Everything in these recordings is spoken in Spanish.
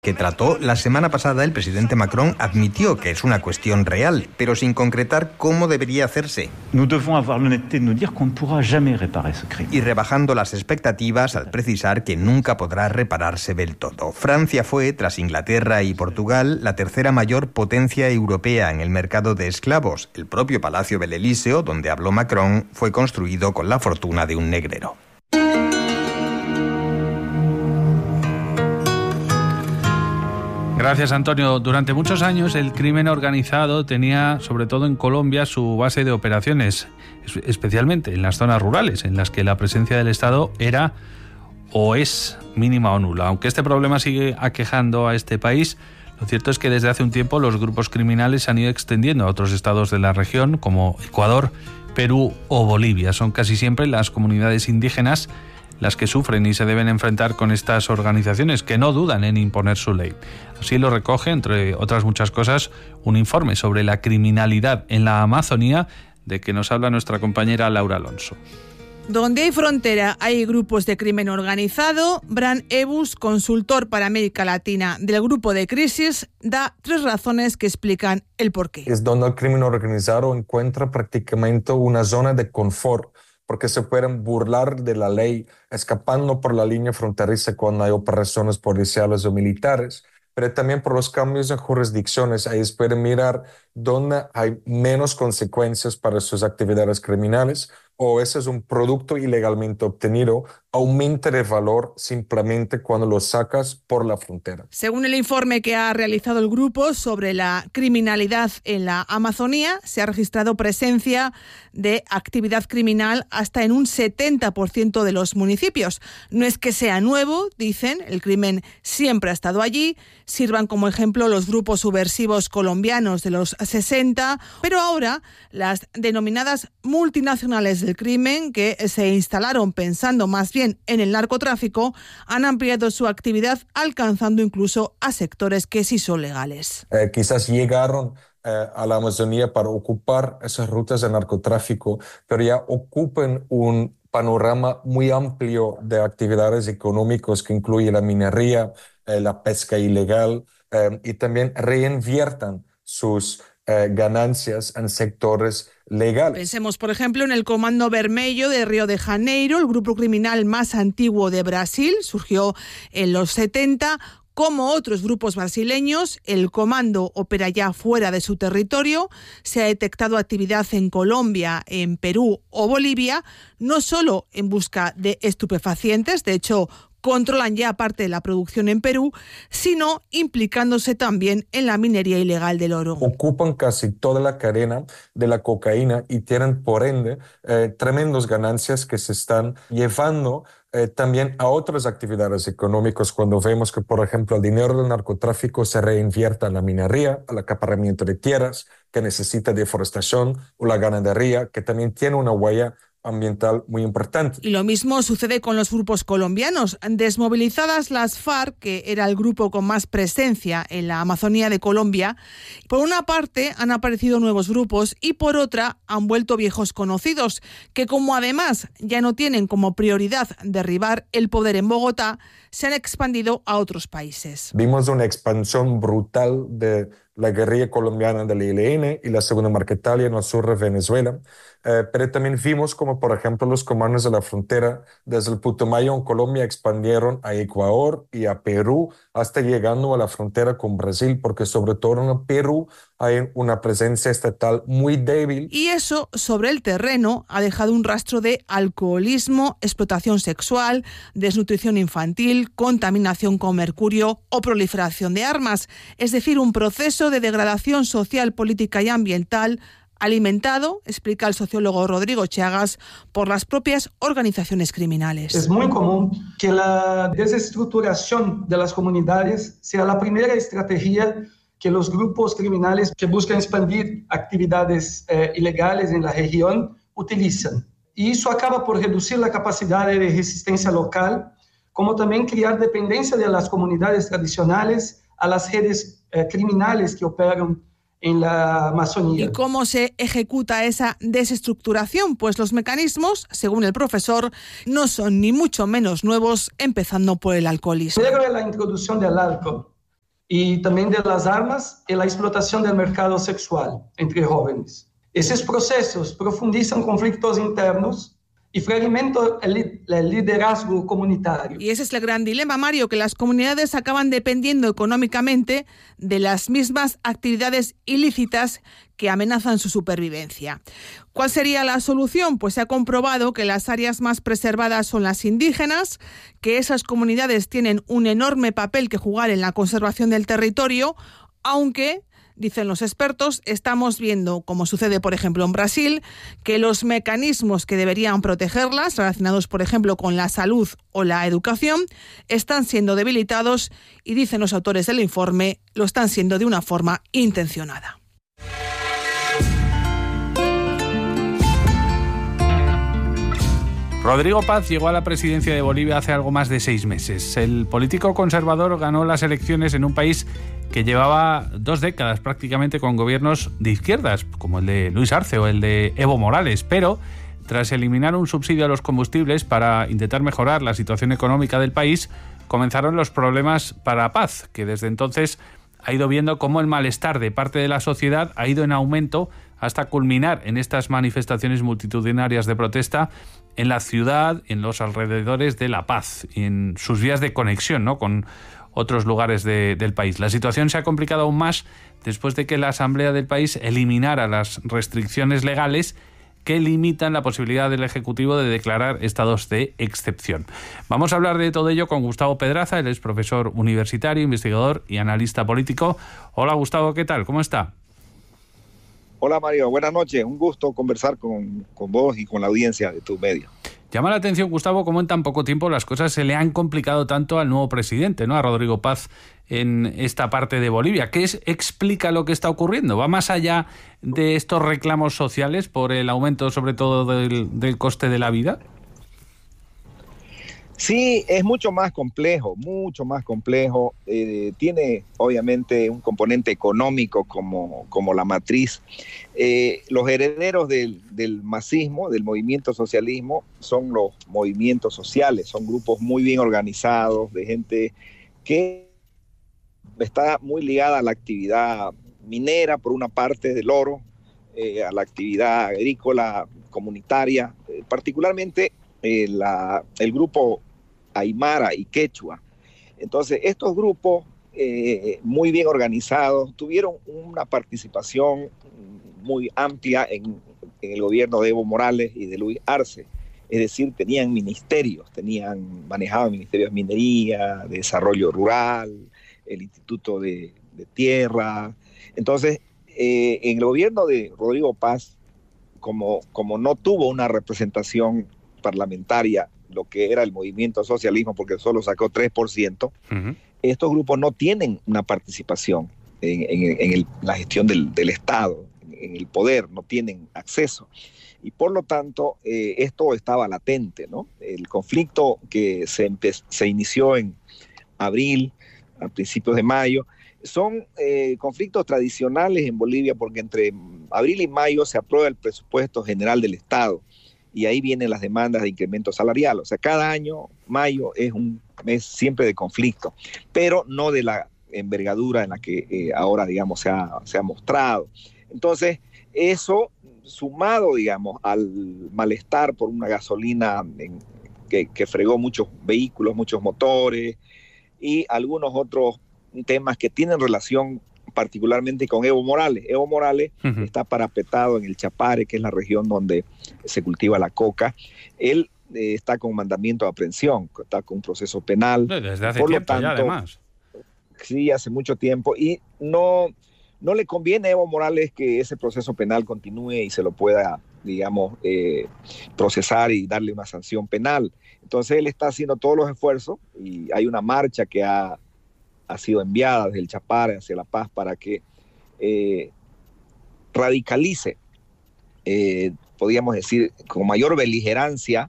que trató la semana pasada, el presidente Macron admitió que es una cuestión real, pero sin concretar cómo debería hacerse. Nous devons avoir l'honnêteté de nous dire qu'on ne pourra jamais réparer ce crime. Y rebajando las expectativas al precisar que nunca podrá repararse del todo. Francia fue, tras Inglaterra y Portugal, la tercera mayor potencia europea en el mercado de esclavos. El propio Palacio del Elíseo, donde habló Macron, fue construido con la fortuna de un negrero. Gracias, Antonio. Durante muchos años el crimen organizado tenía, sobre todo en Colombia, su base de operaciones, especialmente en las zonas rurales, en las que la presencia del Estado era o es mínima o nula. Aunque este problema sigue aquejando a este país, lo cierto es que desde hace un tiempo los grupos criminales se han ido extendiendo a otros estados de la región, como Ecuador, Perú o Bolivia. Son casi siempre las comunidades indígenas las que sufren y se deben enfrentar con estas organizaciones que no dudan en imponer su ley. Así lo recoge, entre otras muchas cosas, un informe sobre la criminalidad en la Amazonía de que nos habla nuestra compañera Laura Alonso. Donde hay frontera hay grupos de crimen organizado. Bran Ebus, consultor para América Latina del Grupo de Crisis, da 3 razones que explican el porqué. Es donde el crimen organizado encuentra prácticamente una zona de confort, porque se pueden burlar de la ley escapando por la línea fronteriza cuando hay operaciones policiales o militares, pero también por los cambios en jurisdicciones. Ahí se puede mirar dónde hay menos consecuencias para sus actividades criminales, o ese es un producto ilegalmente obtenido, aumenta de valor simplemente cuando lo sacas por la frontera. Según el informe que ha realizado el grupo sobre la criminalidad en la Amazonía, se ha registrado presencia de actividad criminal hasta en un 70% de los municipios. No es que sea nuevo, dicen, el crimen siempre ha estado allí. Sirvan como ejemplo los grupos subversivos colombianos de los 60, pero ahora las denominadas multinacionales del crimen, que se instalaron pensando más bien en el narcotráfico, han ampliado su actividad, alcanzando incluso a sectores que sí son legales. Quizás llegaron a la Amazonía para ocupar esas rutas de narcotráfico, pero ya ocupan un panorama muy amplio de actividades económicas que incluye la minería, la pesca ilegal, y también reinviertan sus ganancias en sectores legales. Pensemos, por ejemplo, en el Comando Vermelho de Río de Janeiro, el grupo criminal más antiguo de Brasil, surgió en los 70. Como otros grupos brasileños, el comando opera ya fuera de su territorio. Se ha detectado actividad en Colombia, en Perú o Bolivia, no solo en busca de estupefacientes, de hecho, controlan ya parte de la producción en Perú, sino implicándose también en la minería ilegal del oro. Ocupan casi toda la cadena de la cocaína y tienen, por ende, tremendas ganancias que se están llevando también a otras actividades económicas, cuando vemos que, por ejemplo, el dinero del narcotráfico se reinvierte en la minería, al acaparamiento de tierras, que necesita deforestación, o la ganadería, que también tiene una huella ambiental muy importante. Y lo mismo sucede con los grupos colombianos. Desmovilizadas las FARC, que era el grupo con más presencia en la Amazonía de Colombia, por una parte han aparecido nuevos grupos y por otra han vuelto viejos conocidos, que como además ya no tienen como prioridad derribar el poder en Bogotá, se han expandido a otros países. Vimos una expansión brutal de la guerrilla colombiana del ELN y la Segunda Marquetalia en el sur de Venezuela, pero también vimos como, por ejemplo, los comandos de la frontera desde el Putumayo en Colombia expandieron a Ecuador y a Perú hasta llegando a la frontera con Brasil, porque sobre todo en Perú hay una presencia estatal muy débil. Y eso, sobre el terreno, ha dejado un rastro de alcoholismo, explotación sexual, desnutrición infantil, contaminación con mercurio o proliferación de armas. Es decir, un proceso de degradación social, política y ambiental alimentado, explica el sociólogo Rodrigo Chagas, por las propias organizaciones criminales. Es muy común que la desestructuración de las comunidades sea la primera estrategia que los grupos criminales que buscan expandir actividades ilegales en la región utilizan. Y eso acaba por reducir la capacidad de resistencia local, como también crear dependencia de las comunidades tradicionales a las redes criminales que operan en la Amazonía. ¿Y cómo se ejecuta esa desestructuración? Pues los mecanismos, según el profesor, no son ni mucho menos nuevos, empezando por el alcoholismo. Primero es la introducción del alcohol. y también de las armas y la explotación del mercado sexual entre jóvenes. Esos procesos profundizan conflictos internos y fragmentan el liderazgo comunitario. Y ese es el gran dilema, Mario, que las comunidades acaban dependiendo económicamente de las mismas actividades ilícitas que amenazan su supervivencia. ¿Cuál sería la solución? Pues se ha comprobado que las áreas más preservadas son las indígenas, que esas comunidades tienen un enorme papel que jugar en la conservación del territorio, aunque, dicen los expertos, estamos viendo, como sucede por ejemplo en Brasil, que los mecanismos que deberían protegerlas, relacionados por ejemplo con la salud o la educación, están siendo debilitados y, dicen los autores del informe, lo están siendo de una forma intencionada. Rodrigo Paz llegó a la presidencia de Bolivia hace algo más de 6 meses. El político conservador ganó las elecciones en un país que llevaba 2 décadas prácticamente con gobiernos de izquierdas, como el de Luis Arce o el de Evo Morales, pero tras eliminar un subsidio a los combustibles para intentar mejorar la situación económica del país, comenzaron los problemas para Paz, que desde entonces ha ido viendo cómo el malestar de parte de la sociedad ha ido en aumento hasta culminar en estas manifestaciones multitudinarias de protesta en la ciudad, en los alrededores de La Paz, en sus vías de conexión, ¿no?, con otros lugares del país. La situación se ha complicado aún más después de que la Asamblea del país eliminara las restricciones legales que limitan la posibilidad del Ejecutivo de declarar estados de excepción. Vamos a hablar de todo ello con Gustavo Pedraza, él es profesor universitario, investigador y analista político. Hola Gustavo, ¿qué tal? ¿Cómo está? Hola Mario, buenas noches. Un gusto conversar con vos y con la audiencia de tu medio. Llama la atención, Gustavo, cómo en tan poco tiempo las cosas se le han complicado tanto al nuevo presidente, ¿no?, a Rodrigo Paz, en esta parte de Bolivia. ¿Qué explica lo que está ocurriendo? ¿Va más allá de estos reclamos sociales por el aumento, sobre todo, del coste de la vida? Sí, es mucho más complejo, tiene obviamente un componente económico como la matriz. Los herederos del masismo, del movimiento socialismo, son los movimientos sociales, son grupos muy bien organizados, de gente que está muy ligada a la actividad minera, por una parte del oro, a la actividad agrícola, comunitaria, particularmente el grupo Aymara y Quechua. Entonces, estos grupos muy bien organizados tuvieron una participación muy amplia en el gobierno de Evo Morales y de Luis Arce. Es decir, tenían ministerios, manejaban ministerios de minería, de desarrollo rural, el Instituto de Tierra. Entonces, en el gobierno de Rodrigo Paz, como no tuvo una representación parlamentaria, lo que era el movimiento socialismo, porque solo sacó 3%, estos grupos no tienen una participación en la gestión del Estado, en el poder, no tienen acceso. Y por lo tanto, esto estaba latente, ¿no? El conflicto que se inició en abril, a principios de mayo, son conflictos tradicionales en Bolivia, porque entre abril y mayo se aprueba el presupuesto general del Estado, y ahí vienen las demandas de incremento salarial. O sea, cada año, mayo es un mes siempre de conflicto, pero no de la envergadura en la que ahora, digamos, se ha mostrado. Entonces, eso sumado, digamos, al malestar por una gasolina que fregó muchos vehículos, muchos motores, y algunos otros temas que tienen relación particularmente con Evo Morales. Evo Morales está parapetado en el Chapare, que es la región donde se cultiva la coca. Él está con mandamiento de aprehensión, está con un proceso penal. Desde hace tiempo ya, además. Sí, hace mucho tiempo. Y no le conviene a Evo Morales que ese proceso penal continúe y se lo pueda, digamos, procesar y darle una sanción penal. Entonces él está haciendo todos los esfuerzos, y hay una marcha que ha sido enviada desde el Chapare hacia La Paz para que radicalice, podríamos decir, con mayor beligerancia,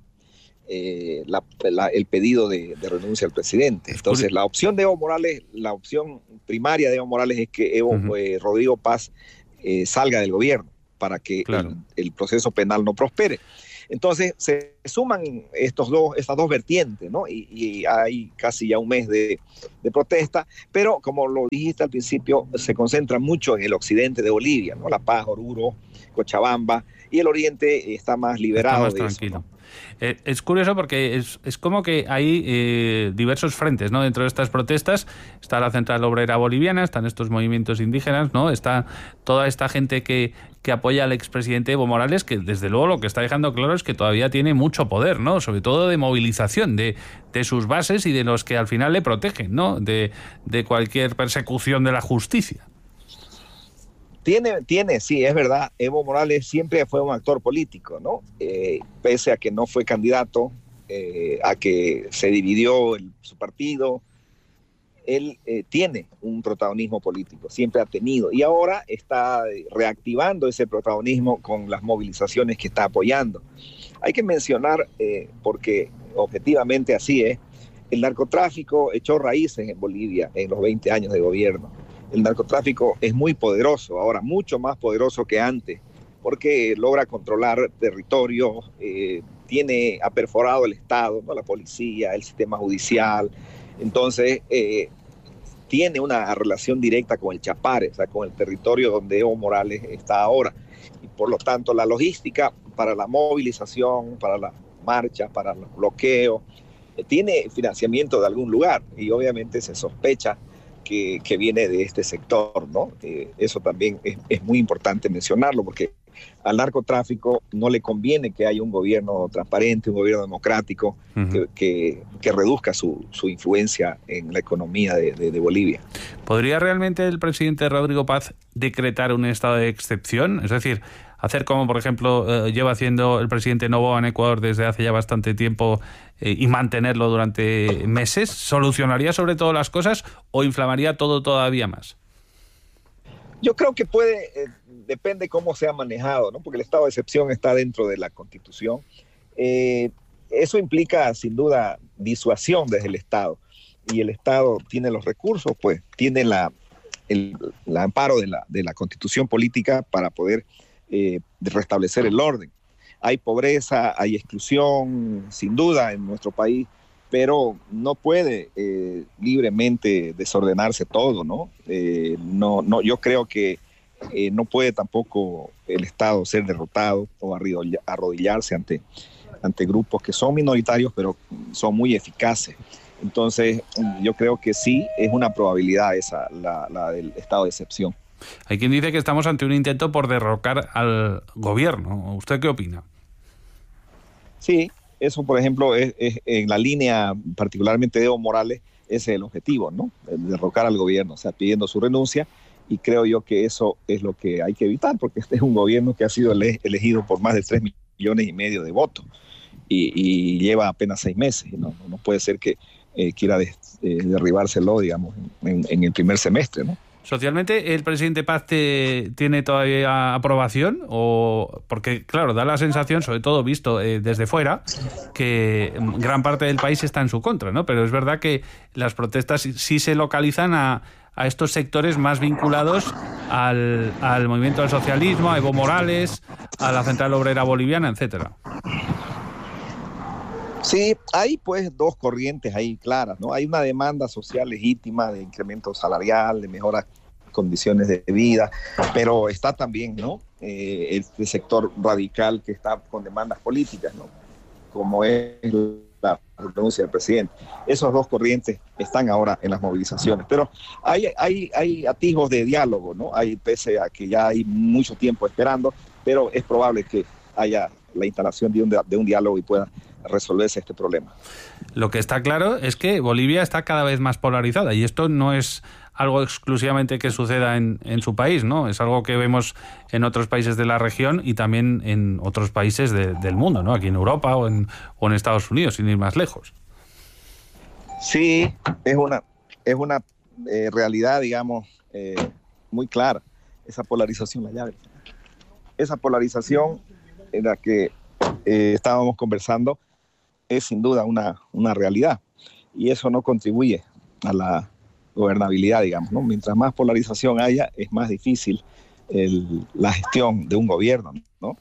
el pedido de renuncia al presidente. Entonces, la opción de Evo Morales, la opción primaria de Evo Morales es que Rodrigo Paz salga del gobierno para que el proceso penal no prospere. Entonces se suman estas dos vertientes, ¿no? Y hay casi ya un mes de protesta, pero como lo dijiste al principio, se concentra mucho en el occidente de Bolivia, ¿no? La Paz, Oruro, Cochabamba, y el oriente está más liberado. Está más tranquilo. Eso, ¿no? Es curioso porque es como que hay diversos frentes, ¿no? Dentro de estas protestas está la Central Obrera Boliviana, están estos movimientos indígenas, ¿no? Está toda esta gente que apoya al expresidente Evo Morales, que desde luego lo que está dejando claro es que todavía tiene mucho poder, ¿no? Sobre todo de movilización de sus bases y de los que al final le protegen, ¿no? De cualquier persecución de la justicia. Tiene, sí, es verdad. Evo Morales siempre fue un actor político, ¿no? Pese a que no fue candidato, a que se dividió su partido, él tiene un protagonismo político, siempre ha tenido. Y ahora está reactivando ese protagonismo con las movilizaciones que está apoyando. Hay que mencionar, porque objetivamente así es, el narcotráfico echó raíces en Bolivia en los 20 años de gobierno. El narcotráfico es muy poderoso, ahora mucho más poderoso que antes, porque logra controlar territorios, ha perforado el Estado, ¿no? La policía, el sistema judicial. Entonces, tiene una relación directa con el Chapare, o sea, con el territorio donde Evo Morales está ahora. Y por lo tanto, la logística para la movilización, para las marchas, para los bloqueos, tiene financiamiento de algún lugar, y obviamente se sospecha que viene de este sector, ¿no? Eso también es muy importante mencionarlo, porque al narcotráfico no le conviene que haya un gobierno transparente, un gobierno democrático, que reduzca su influencia en la economía de Bolivia. ¿Podría realmente el presidente Rodrigo Paz decretar un estado de excepción? Es decir, hacer como, por ejemplo, lleva haciendo el presidente Noboa en Ecuador desde hace ya bastante tiempo y mantenerlo durante meses. ¿Solucionaría sobre todo las cosas o inflamaría todo todavía más? Yo creo que depende cómo sea manejado, ¿no? Porque el estado de excepción está dentro de la Constitución. Eso implica, sin duda, disuasión desde el Estado. Y el Estado tiene los recursos, pues tiene el amparo de la Constitución política para poder restablecer el orden. Hay pobreza, hay exclusión, sin duda, en nuestro país, pero no puede libremente desordenarse todo, ¿no? Yo creo que no puede tampoco el Estado ser derrotado o arrodillarse ante grupos que son minoritarios, pero son muy eficaces. Entonces, yo creo que sí, es una probabilidad esa, la del estado de excepción. Hay quien dice que estamos ante un intento por derrocar al gobierno. ¿Usted qué opina? Sí, eso, por ejemplo, es en la línea particularmente de Evo Morales, ese es el objetivo, ¿no? Derrocar al gobierno, o sea, pidiendo su renuncia, y creo yo que eso es lo que hay que evitar, porque este es un gobierno que ha sido elegido por más de 3,5 millones de votos y lleva apenas 6 meses. No puede ser que quiera derribárselo, digamos, en el primer semestre, ¿no? ¿Socialmente el presidente Paz tiene todavía aprobación? Porque, claro, da la sensación, sobre todo visto desde fuera, que gran parte del país está en su contra, ¿no? Pero es verdad que las protestas sí se localizan a estos sectores más vinculados al movimiento del socialismo, a Evo Morales, a la Central Obrera Boliviana, etcétera. Sí, hay pues dos corrientes ahí claras, ¿no? Hay una demanda social legítima de incremento salarial, de mejoras condiciones de vida, pero está también, ¿no? Este sector radical que está con demandas políticas, ¿no? Como es la renuncia del presidente. Esas dos corrientes están ahora en las movilizaciones, pero hay atisbos de diálogo, ¿no? Pese a que ya hay mucho tiempo esperando, pero es probable que haya la instalación de un diálogo y pueda resolverse este problema. Lo que está claro es que Bolivia está cada vez más polarizada, y esto no es algo exclusivamente que suceda en su país, ¿no? Es algo que vemos en otros países de la región y también en otros países del mundo, ¿no? Aquí en Europa o en Estados Unidos, sin ir más lejos. Sí, es una realidad, digamos, muy clara. Esa polarización, la llave. Esa polarización en la que estábamos conversando es sin duda una realidad, y eso no contribuye a la gobernabilidad, digamos, ¿no? Mientras más polarización haya, es más difícil la gestión de un gobierno, ¿no?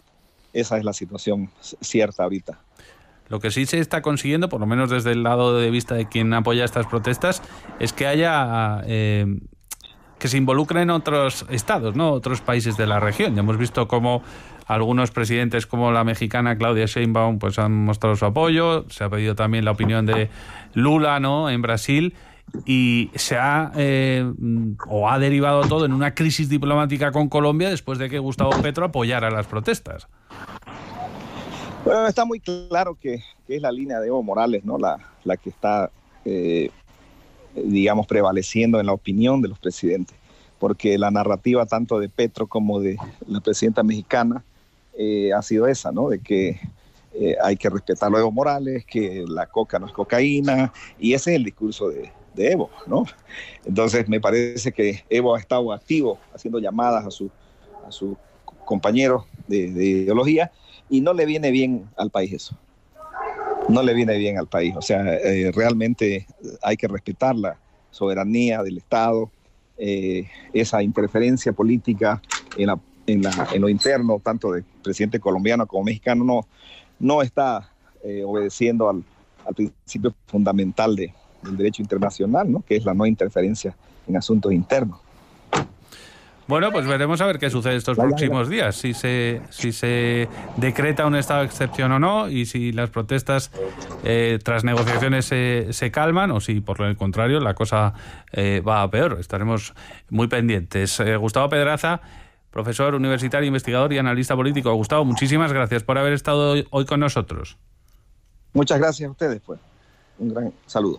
esa es la situación cierta ahorita. Lo que sí se está consiguiendo, por lo menos desde el lado de vista de quien apoya estas protestas, es que haya que se involucren otros estados, ¿no? Otros países de la región. Ya hemos visto cómo algunos presidentes, como la mexicana Claudia Sheinbaum, pues han mostrado su apoyo. Se ha pedido también la opinión de Lula, ¿no?, en Brasil, y se ha ha derivado todo en una crisis diplomática con Colombia después de que Gustavo Petro apoyara las protestas. Bueno, está muy claro que es la línea de Evo Morales, ¿no?, la que está, digamos, prevaleciendo en la opinión de los presidentes, porque la narrativa tanto de Petro como de la presidenta mexicana ha sido esa, ¿no?, de que hay que respetar a Evo Morales, que la coca no es cocaína, y ese es el discurso de Evo, ¿no? Entonces me parece que Evo ha estado activo haciendo llamadas a sus compañeros de ideología, y no le viene bien al país eso. No le viene bien al país. O sea, realmente hay que respetar la soberanía del Estado, esa interferencia política en lo interno, tanto del presidente colombiano como mexicano, no está obedeciendo al principio fundamental del derecho internacional, ¿no?, que es la no interferencia en asuntos internos. Bueno, pues veremos a ver qué sucede estos próximos días, si se decreta un estado de excepción o no, y si las protestas tras negociaciones se calman, o si por el contrario la cosa va a peor. Estaremos muy pendientes. Gustavo Pedraza, profesor universitario, investigador y analista político. Gustavo, muchísimas gracias por haber estado hoy con nosotros. Muchas gracias a ustedes, pues. Un gran saludo.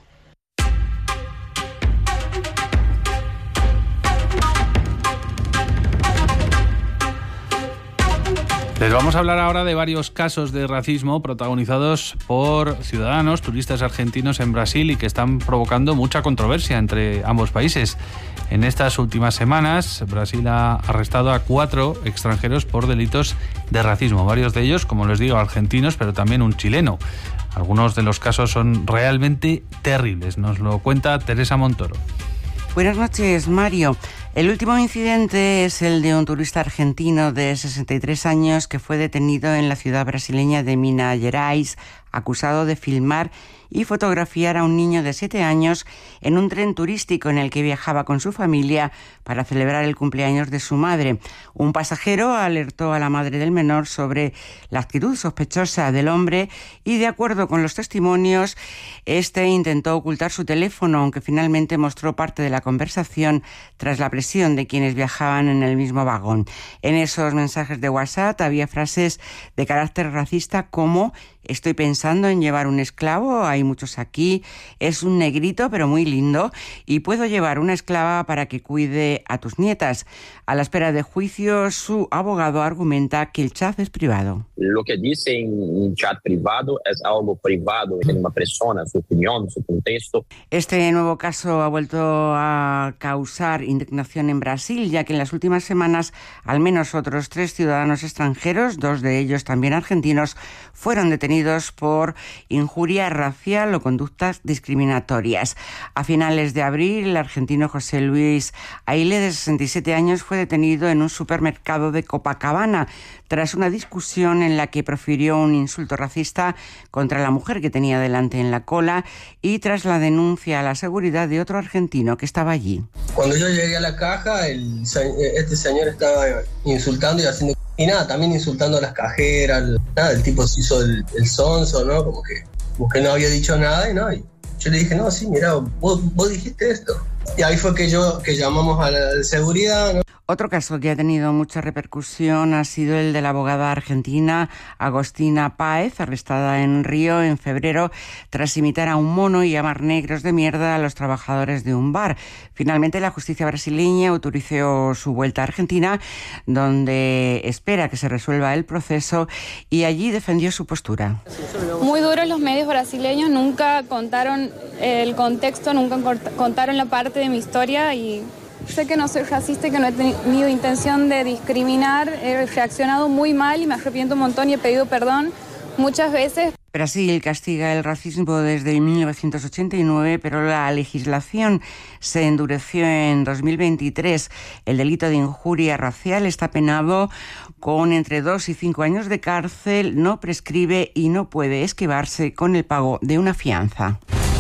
Les vamos a hablar ahora de varios casos de racismo protagonizados por ciudadanos, turistas argentinos en Brasil, y que están provocando mucha controversia entre ambos países. En estas últimas semanas, Brasil ha arrestado a 4 extranjeros por delitos de racismo, varios de ellos, como les digo, argentinos, pero también un chileno. Algunos de los casos son realmente terribles. Nos lo cuenta Teresa Montoro. Buenas noches, Mario. El último incidente es el de un turista argentino de 63 años que fue detenido en la ciudad brasileña de Minas Gerais, acusado de filmar y fotografiar a un niño de 7 años en un tren turístico en el que viajaba con su familia para celebrar el cumpleaños de su madre. Un pasajero alertó a la madre del menor sobre la actitud sospechosa del hombre y, de acuerdo con los testimonios, este intentó ocultar su teléfono, aunque finalmente mostró parte de la conversación tras la presión de quienes viajaban en el mismo vagón. En esos mensajes de WhatsApp había frases de carácter racista como: estoy pensando en llevar un esclavo, hay muchos aquí, es un negrito pero muy lindo, y puedo llevar una esclava para que cuide a tus nietas. A la espera de juicio, su abogado argumenta que el chat es privado. Lo que dice en un chat privado es algo privado de una persona, su opinión, su contexto. Este nuevo caso ha vuelto a causar indignación en Brasil, ya que en las últimas semanas al menos otros 3 ciudadanos extranjeros, 2 de ellos también argentinos, fueron detenidos por injuria racial o conductas discriminatorias. A finales de abril, el argentino José Luis Aile, de 67 años, fue detenido en un supermercado de Copacabana tras una discusión en la que profirió un insulto racista contra la mujer que tenía delante en la cola y tras la denuncia a la seguridad de otro argentino que estaba allí. Cuando yo llegué a la caja, este señor estaba insultando y haciendo... Y nada, también insultando a las cajeras. Nada, el tipo se hizo el sonso, ¿no? Como que no había dicho nada y no. Y yo le dije, no, sí, mira, vos dijiste esto. Y ahí fue que llamamos a la seguridad, ¿no? Otro caso que ha tenido mucha repercusión ha sido el de la abogada argentina Agostina Páez, arrestada en Río en febrero tras imitar a un mono y llamar negros de mierda a los trabajadores de un bar. Finalmente, la justicia brasileña autorizó su vuelta a Argentina, donde espera que se resuelva el proceso, y allí defendió su postura. Muy duros los medios brasileños, nunca contaron el contexto, nunca contaron la parte de mi historia, y sé que no soy racista y que no he tenido intención de discriminar. He reaccionado muy mal y me arrepiento un montón y he pedido perdón muchas veces. Brasil castiga el racismo desde 1989, pero la legislación se endureció en 2023. El delito de injuria racial está penado con entre 2 y 5 años de cárcel, no prescribe y no puede esquivarse con el pago de una fianza.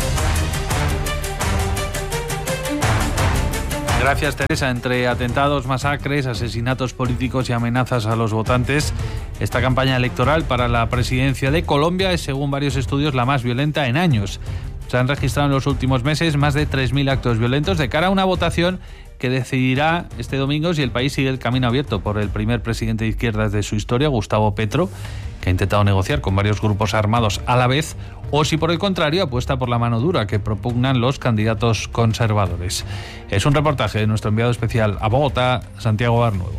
Gracias, Teresa. Entre atentados, masacres, asesinatos políticos y amenazas a los votantes, esta campaña electoral para la presidencia de Colombia es, según varios estudios, la más violenta en años. Se han registrado en los últimos meses más de 3.000 actos violentos de cara a una votación que decidirá este domingo si el país sigue el camino abierto por el primer presidente de izquierdas de su historia, Gustavo Petro, que ha intentado negociar con varios grupos armados a la vez, o si por el contrario apuesta por la mano dura que propugnan los candidatos conservadores. Es un reportaje de nuestro enviado especial a Bogotá, Santiago Barnuevo.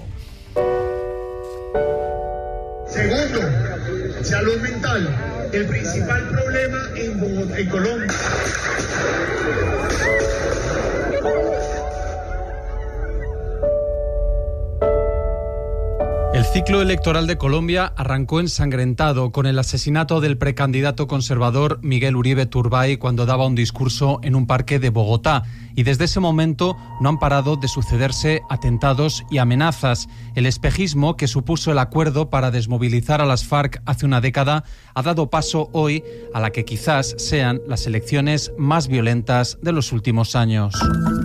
Segundo, salud mental, el principal problema en Bogotá, en Colombia. El ciclo electoral de Colombia arrancó ensangrentado con el asesinato del precandidato conservador Miguel Uribe Turbay cuando daba un discurso en un parque de Bogotá. Y desde ese momento no han parado de sucederse atentados y amenazas. El espejismo que supuso el acuerdo para desmovilizar a las FARC hace una década ha dado paso hoy a la que quizás sean las elecciones más violentas de los últimos años.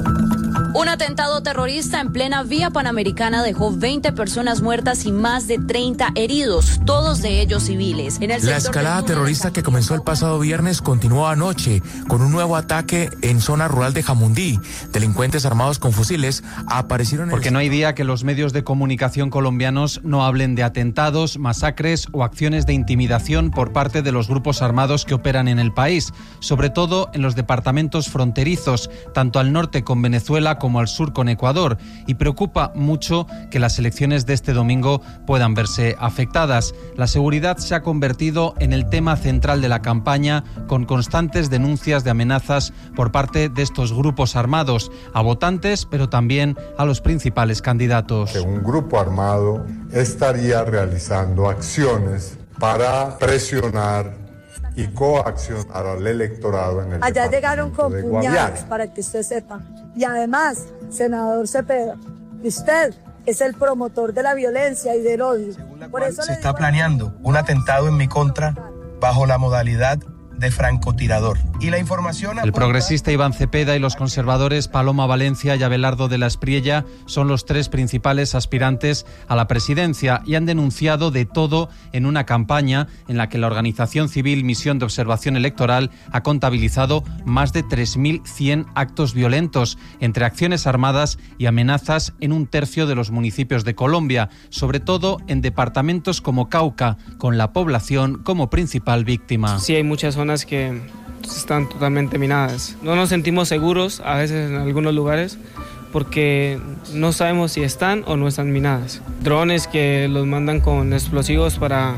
Un atentado terrorista en plena vía panamericana dejó 20 personas muertas y más de 30 heridos, todos de ellos civiles. La escalada terrorista que comenzó el pasado viernes continuó anoche con un nuevo ataque en zona rural de Jamundí. Delincuentes armados con fusiles aparecieron... Porque no hay día que los medios de comunicación colombianos no hablen de atentados, masacres o acciones de intimidación por parte de los grupos armados que operan en el país, sobre todo en los departamentos fronterizos, tanto al norte con Venezuela como al sur con Ecuador, y preocupa mucho que las elecciones de este domingo puedan verse afectadas. La seguridad se ha convertido en el tema central de la campaña, con constantes denuncias de amenazas por parte de estos grupos armados a votantes, pero también a los principales candidatos. Un grupo armado estaría realizando acciones para presionar y coaccionar al electorado en el allá llegaron con de puñales, Guaviare. para que usted sepa. Y además, senador Cepeda, usted es el promotor de la violencia y del odio. Por eso se está planeando un atentado en mi contra bajo la modalidad de francotirador. Y la información... El progresista Iván Cepeda y los conservadores Paloma Valencia y Abelardo de la Espriella son los tres principales aspirantes a la presidencia y han denunciado de todo en una campaña en la que la organización civil Misión de Observación Electoral ha contabilizado más de 3.100 actos violentos, entre acciones armadas y amenazas en un tercio de los municipios de Colombia, sobre todo en departamentos como Cauca, con la población como principal víctima. Sí, hay muchas zonas que están totalmente minadas. No nos sentimos seguros a veces en algunos lugares porque no sabemos si están o no están minadas. Drones que los mandan con explosivos para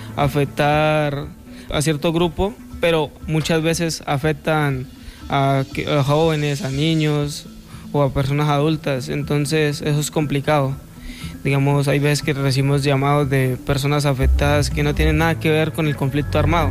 afectar a cierto grupo, pero muchas veces afectan a jóvenes, a niños o a personas adultas, entonces eso es complicado. Digamos, hay veces que recibimos llamados de personas afectadas que no tienen nada que ver con el conflicto armado.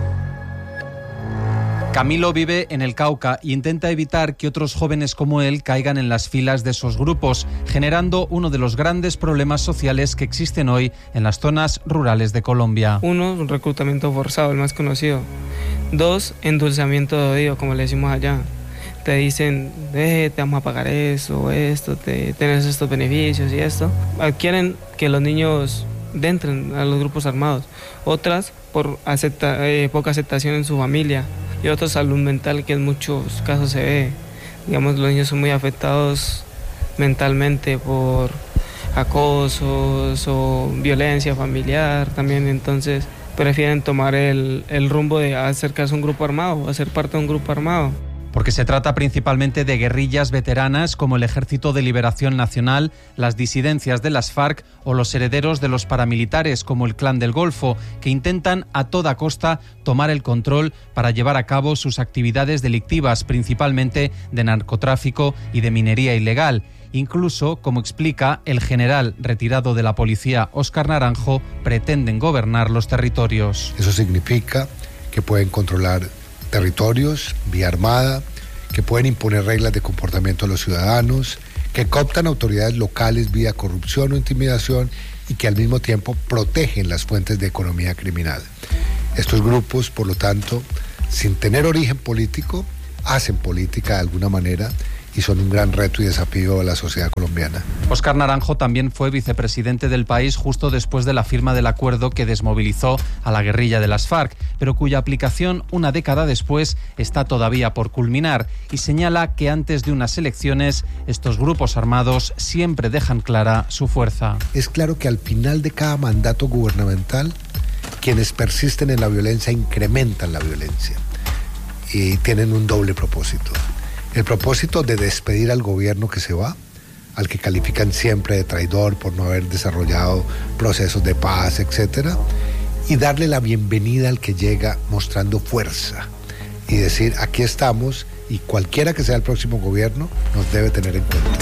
Camilo vive en el Cauca e intenta evitar que otros jóvenes como él caigan en las filas de esos grupos, generando uno de los grandes problemas sociales que existen hoy en las zonas rurales de Colombia. 1, un reclutamiento forzado, el más conocido. 2, endulzamiento de oído, como le decimos allá. Te dicen, te vamos a pagar eso, esto, tienes estos beneficios y esto. Quieren que los niños entren a los grupos armados. Otras, por poca aceptación en su familia. Y otro, salud mental, que en muchos casos se ve. Digamos, los niños son muy afectados mentalmente por acosos o violencia familiar también, entonces prefieren tomar el rumbo de acercarse a un grupo armado o hacer parte de un grupo armado. Porque se trata principalmente de guerrillas veteranas como el Ejército de Liberación Nacional, las disidencias de las FARC o los herederos de los paramilitares como el Clan del Golfo, que intentan a toda costa tomar el control para llevar a cabo sus actividades delictivas, principalmente de narcotráfico y de minería ilegal. Incluso, como explica el general retirado de la policía Óscar Naranjo, pretenden gobernar los territorios. Eso significa que pueden controlar territorios vía armada, que pueden imponer reglas de comportamiento a los ciudadanos, que cooptan autoridades locales vía corrupción o intimidación y que al mismo tiempo protegen las fuentes de economía criminal. Estos grupos, por lo tanto, sin tener origen político, hacen política de alguna manera y son un gran reto y desafío a la sociedad colombiana. Óscar Naranjo también fue vicepresidente del país justo después de la firma del acuerdo que desmovilizó a la guerrilla de las FARC, pero cuya aplicación una década después está todavía por culminar, y señala que antes de unas elecciones estos grupos armados siempre dejan clara su fuerza. Es claro que al final de cada mandato gubernamental, quienes persisten en la violencia incrementan la violencia y tienen un doble propósito. El propósito de despedir al gobierno que se va, al que califican siempre de traidor por no haber desarrollado procesos de paz, etc. Y darle la bienvenida al que llega mostrando fuerza y decir, aquí estamos y cualquiera que sea el próximo gobierno nos debe tener en cuenta.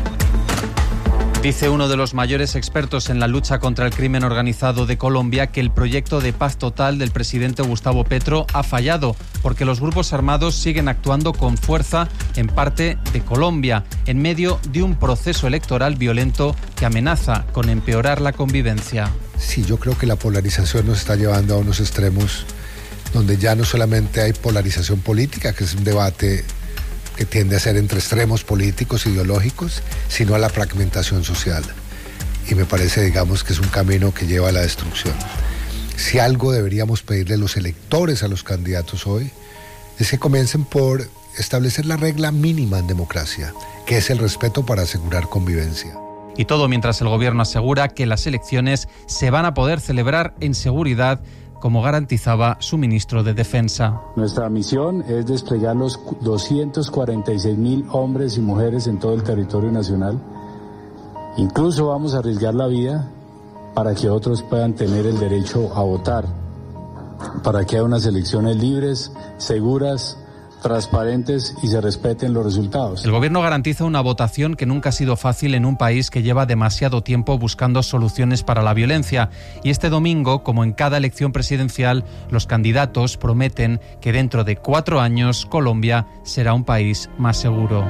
Dice uno de los mayores expertos en la lucha contra el crimen organizado de Colombia que el proyecto de paz total del presidente Gustavo Petro ha fallado porque los grupos armados siguen actuando con fuerza en parte de Colombia, en medio de un proceso electoral violento que amenaza con empeorar la convivencia. Sí, yo creo que la polarización nos está llevando a unos extremos donde ya no solamente hay polarización política, que es un debate que tiende a ser entre extremos políticos, ideológicos, sino a la fragmentación social. Y me parece, digamos, que es un camino que lleva a la destrucción. Si algo deberíamos pedirle a los electores, a los candidatos hoy, es que comiencen por establecer la regla mínima en democracia, que es el respeto para asegurar convivencia. Y todo mientras el gobierno asegura que las elecciones se van a poder celebrar en seguridad, como garantizaba su ministro de Defensa. Nuestra misión es desplegar los 246.000 hombres y mujeres en todo el territorio nacional. Incluso vamos a arriesgar la vida para que otros puedan tener el derecho a votar, para que haya unas elecciones libres, seguras, transparentes y se respeten los resultados. El gobierno garantiza una votación que nunca ha sido fácil en un país que lleva demasiado tiempo buscando soluciones para la violencia. Y este domingo, como en cada elección presidencial, los candidatos prometen que dentro de 4 años Colombia será un país más seguro.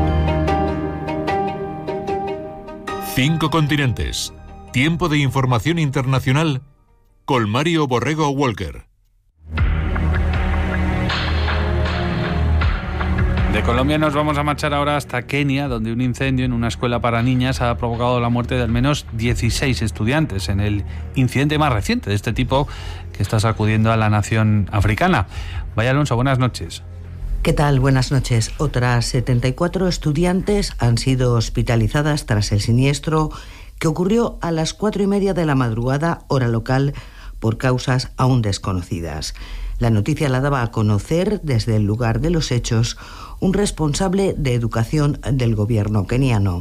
5 continentes. Tiempo de información internacional con Mario Borrego Walker. De Colombia nos vamos a marchar ahora hasta Kenia, donde un incendio en una escuela para niñas ha provocado la muerte de al menos 16 estudiantes, en el incidente más reciente de este tipo que está sacudiendo a la nación africana. Vaya Alonso, buenas noches. ¿Qué tal? Buenas noches. Otras 74 estudiantes han sido hospitalizadas tras el siniestro que ocurrió a las 4:30 de la madrugada, hora local, por causas aún desconocidas. La noticia la daba a conocer desde el lugar de los hechos un responsable de educación del gobierno keniano.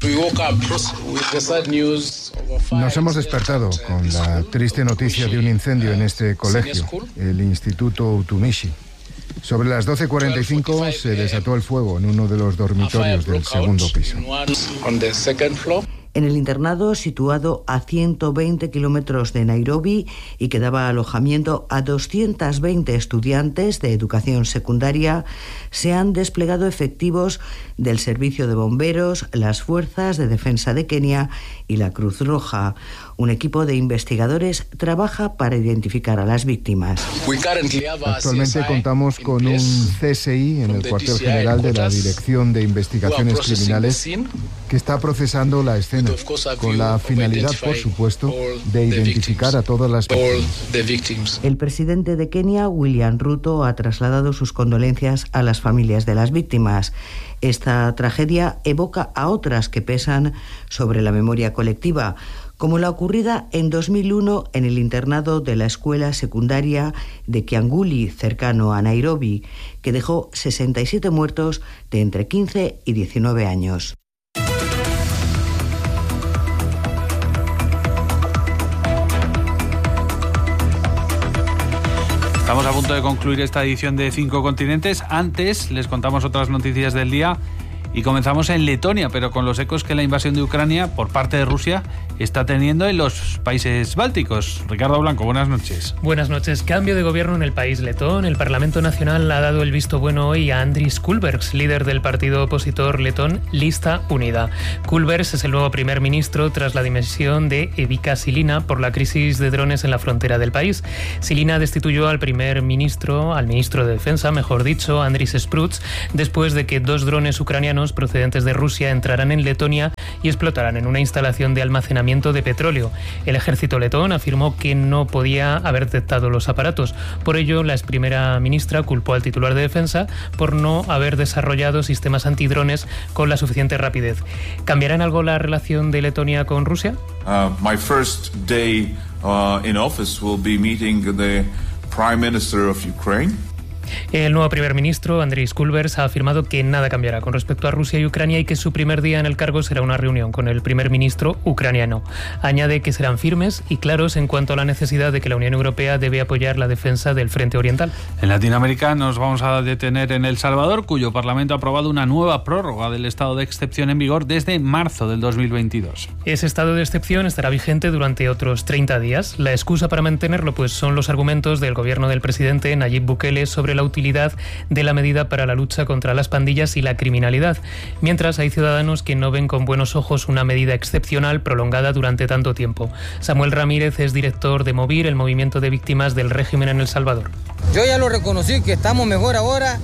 Nos hemos despertado con la triste noticia de un incendio en este colegio, el Instituto Utumishi. Sobre las 12:45 se desató el fuego en uno de los dormitorios del segundo piso. En el internado, situado a 120 kilómetros de Nairobi y que daba alojamiento a 220 estudiantes de educación secundaria, se han desplegado efectivos del Servicio de Bomberos, las Fuerzas de Defensa de Kenia y la Cruz Roja. Un equipo de investigadores trabaja para identificar a las víctimas. Actualmente contamos con un CSI en el cuartel general de la Dirección de Investigaciones Criminales que está procesando la escena, con la finalidad, por supuesto, de identificar a todas las víctimas. El presidente de Kenia, William Ruto, ha trasladado sus condolencias a las familias de las víctimas. Esta tragedia evoca a otras que pesan sobre la memoria colectiva, como la ocurrida en 2001 en el internado de la escuela secundaria de Kianguli, cercano a Nairobi, que dejó 67 muertos de entre 15 y 19 años. Estamos a punto de concluir esta edición de 5 continentes. Antes les contamos otras noticias del día. Y comenzamos en Letonia, pero con los ecos que la invasión de Ucrania por parte de Rusia está teniendo en los países bálticos. Ricardo Blanco, buenas noches. Buenas noches. Cambio de gobierno en el país letón. El Parlamento Nacional ha dado el visto bueno hoy a Andris Kulbergs, líder del partido opositor letón Lista Unida. Kulbergs es el nuevo primer ministro tras la dimisión de Evika Silina por la crisis de drones en la frontera del país. Silina destituyó al ministro de Defensa, mejor dicho, Andris Spruds, después de que 2 drones ucranianos procedentes de Rusia entraran en Letonia y explotaran en una instalación de almacenamiento de petróleo. El ejército letón afirmó que no podía haber detectado los aparatos. Por ello, la ex primera ministra culpó al titular de defensa por no haber desarrollado sistemas antidrones con la suficiente rapidez. ¿Cambiará en algo la relación de Letonia con Rusia? My first day in office will be meeting the Prime Minister of Ukraine. El nuevo primer ministro, Andris Kulbergs, ha afirmado que nada cambiará con respecto a Rusia y Ucrania y que su primer día en el cargo será una reunión con el primer ministro ucraniano. Añade que serán firmes y claros en cuanto a la necesidad de que la Unión Europea debe apoyar la defensa del frente oriental. En Latinoamérica nos vamos a detener en El Salvador, cuyo Parlamento ha aprobado una nueva prórroga del estado de excepción en vigor desde marzo del 2022. Ese estado de excepción estará vigente durante otros 30 días. La excusa para mantenerlo pues son los argumentos del gobierno del presidente Nayib Bukele sobre la utilidad de la medida para la lucha contra las pandillas y la criminalidad, mientras hay ciudadanos que no ven con buenos ojos una medida excepcional prolongada durante tanto tiempo. Samuel Ramírez es director de MOVIR, el movimiento de víctimas del régimen en El Salvador. Yo ya lo reconocí que estamos mejor ahora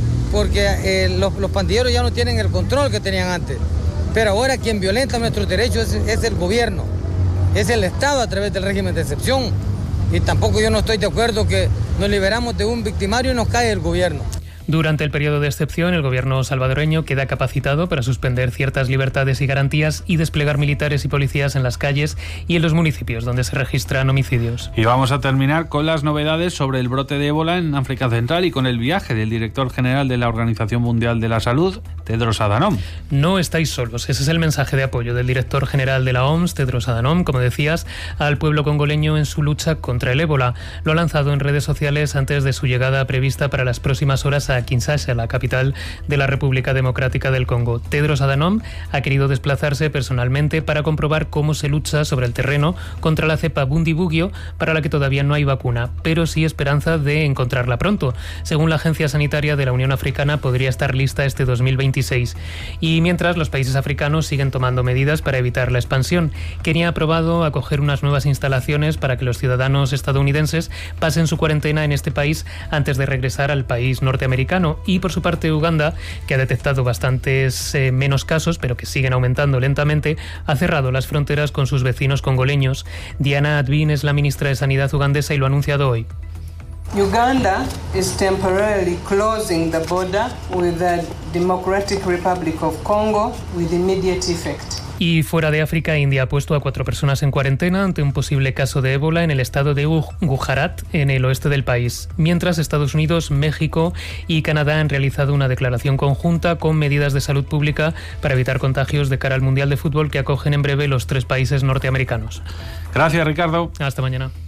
porque los pandilleros ya no tienen el control que tenían antes, pero ahora quien violenta nuestros derechos es el gobierno, es el Estado a través del régimen de excepción. Y tampoco yo no estoy de acuerdo que nos liberamos de un victimario y nos cae el gobierno. Durante el periodo de excepción, el gobierno salvadoreño queda capacitado para suspender ciertas libertades y garantías y desplegar militares y policías en las calles y en los municipios donde se registran homicidios. Y vamos a terminar con las novedades sobre el brote de ébola en África Central y con el viaje del director general de la Organización Mundial de la Salud, Tedros Adhanom. No estáis solos. Ese es el mensaje de apoyo del director general de la OMS, Tedros Adhanom, como decías, al pueblo congoleño en su lucha contra el ébola. Lo ha lanzado en redes sociales antes de su llegada prevista para las próximas horas a Kinshasa, la capital de la República Democrática del Congo. Tedros Adhanom ha querido desplazarse personalmente para comprobar cómo se lucha sobre el terreno contra la cepa Bundibugyo, para la que todavía no hay vacuna, pero sí esperanza de encontrarla pronto. Según la Agencia Sanitaria de la Unión Africana, podría estar lista este 2026. Y mientras, los países africanos siguen tomando medidas para evitar la expansión. Kenia ha aprobado acoger unas nuevas instalaciones para que los ciudadanos estadounidenses pasen su cuarentena en este país antes de regresar al país norteamericano. Y por su parte, Uganda, que ha detectado bastantes menos casos, pero que siguen aumentando lentamente, ha cerrado las fronteras con sus vecinos congoleños. Diana Advin es la ministra de Sanidad ugandesa y lo ha anunciado hoy. Uganda is temporarily closing the border with the Democratic Republic of Congo with immediate effect. Y fuera de África, India ha puesto a 4 personas en cuarentena ante un posible caso de ébola en el estado de Gujarat, en el oeste del país. Mientras, Estados Unidos, México y Canadá han realizado una declaración conjunta con medidas de salud pública para evitar contagios de cara al Mundial de Fútbol que acogen en breve los 3 países norteamericanos. Gracias, Ricardo. Hasta mañana.